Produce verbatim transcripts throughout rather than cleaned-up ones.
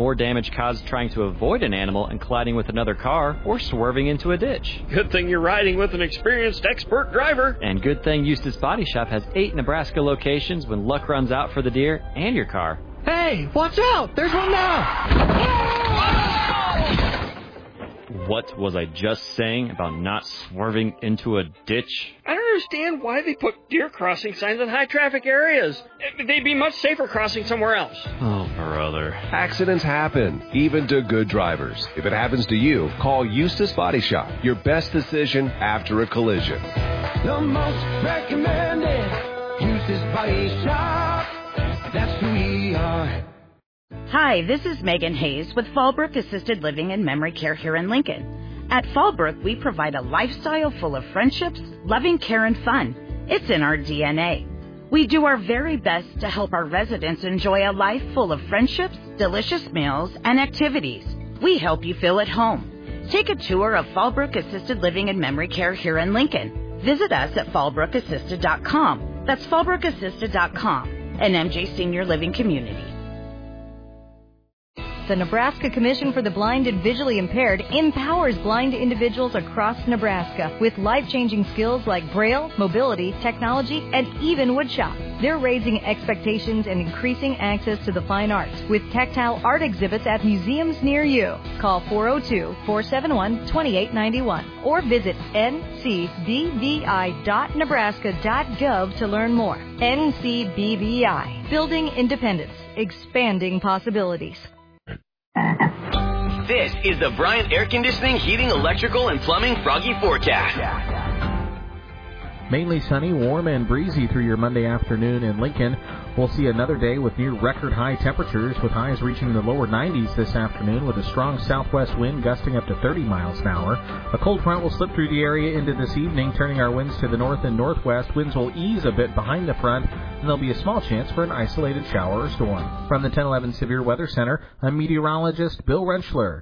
more damage caused trying to avoid an animal and colliding with another car or swerving into a ditch. Good thing you're riding with an experienced expert driver. And good thing Eustace Body Shop has eight Nebraska locations when luck runs out for the deer and your car. Hey, watch out! There's one now! What was I just saying about not swerving into a ditch? I don't understand why they put deer crossing signs in high-traffic areas. They'd be much safer crossing somewhere else. Oh, brother. Accidents happen, even to good drivers. If it happens to you, call Eustace Body Shop. Your best decision after a collision. The most recommended Eustace Body Shop. That's who we are. Hi, this is Megan Hayes with Fallbrook Assisted Living and Memory Care here in Lincoln. At Fallbrook, we provide a lifestyle full of friendships, loving care, and fun. It's in our D N A. We do our very best to help our residents enjoy a life full of friendships, delicious meals, and activities. We help you feel at home. Take a tour of Fallbrook Assisted Living and Memory Care here in Lincoln. Visit us at fallbrook assisted dot com. That's fallbrook assisted dot com, an M J Senior Living community. The Nebraska Commission for the Blind and Visually Impaired empowers blind individuals across Nebraska with life-changing skills like Braille, mobility, technology, and even woodshop. They're raising expectations and increasing access to the fine arts with tactile art exhibits at museums near you. Call four oh two, four seven one, two eight nine one or visit n c b v i dot nebraska dot gov to learn more. N C B V I, building independence, expanding possibilities. This is the Bryant Air Conditioning, Heating, Electrical, and Plumbing Froggy Forecast. Mainly sunny, warm, and breezy through your Monday afternoon in Lincoln. We'll see another day with near record high temperatures, with highs reaching the lower nineties this afternoon with a strong southwest wind gusting up to thirty miles an hour. A cold front will slip through the area into this evening, turning our winds to the north and northwest. Winds will ease a bit behind the front, and there'll be a small chance for an isolated shower or storm. From the ten eleven Severe Weather Center, I'm meteorologist Bill Rentschler.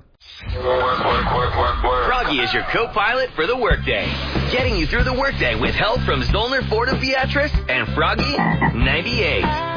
Froggy is your co-pilot for the workday, getting you through the workday with help from Zollner Ford of Beatrice and Froggy ninety-eight.